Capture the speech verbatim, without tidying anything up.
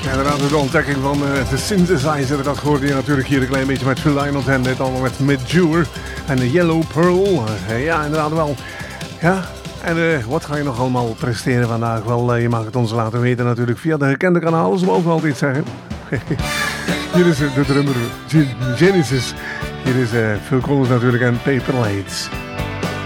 Inderdaad, de ontdekking van uh, de synthesizer, dat hoorde je natuurlijk hier een klein beetje met Phil Lynott en dit allemaal met Midjour en de Yellow Pearl. Uh, ja, inderdaad wel. Ja, en uh, wat ga je nog allemaal presteren vandaag? Wel, uh, je mag het ons laten weten natuurlijk via de gekende kanalen, zoals we altijd zeggen. Hier is uh, de drummer Genesis. Hier is uh, Phil Collins natuurlijk en Paper Lights.